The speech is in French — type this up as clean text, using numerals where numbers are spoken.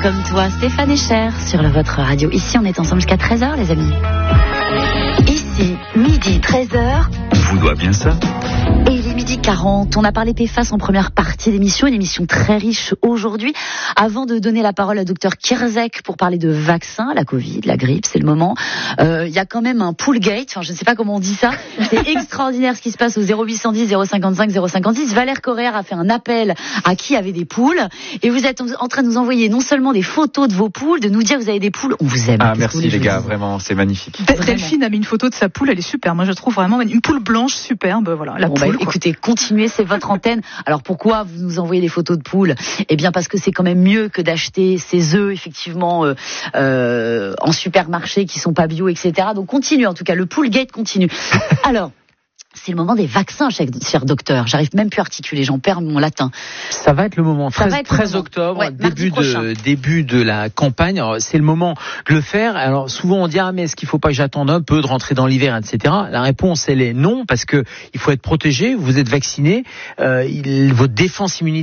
comme toi, Stéphane Echer, sur votre radio. Ici, on est ensemble jusqu'à 13h, les amis. Ici, midi, 13h. Vous doit bien ça. Et il est midi 40. On a parlé PFAS en première partie d'émission, une émission très riche aujourd'hui. Avant de donner la parole à Dr Kierzek pour parler de vaccins, la Covid, la grippe, c'est le moment. Il y a quand même un poolgate, enfin, je ne sais pas comment on dit ça. C'est extraordinaire ce qui se passe au 0810 055 056. Valère Correa a fait un appel à qui avait des poules. Et vous êtes en train de nous envoyer non seulement des photos de vos poules, de nous dire que vous avez des poules. On vous aime. Ah, merci les gars, vraiment, c'est magnifique. Delphine a mis une photo de sa poule, elle est super. Moi, je trouve vraiment une poule blanche superbe. Voilà, la poule. Écoutez, continuez, c'est votre antenne. Alors pourquoi vous nous envoyez des photos de poules ? Eh bien parce que c'est quand même mieux que d'acheter ces œufs effectivement en supermarché qui sont pas bio, etc. Donc continue, en tout cas, le poolgate continue. Alors. C'est le moment des vaccins, cher docteur. J'arrive même plus à articuler, j'en perds mon latin. Ça va être le moment. 13 octobre, ouais, début de la campagne. Alors, c'est le moment de le faire. Alors souvent on dit mais est-ce qu'il faut pas que j'attende un peu de rentrer dans l'hiver, etc. La réponse elle est non, parce que il faut être protégé. Vous êtes vacciné, votre défense immunitaire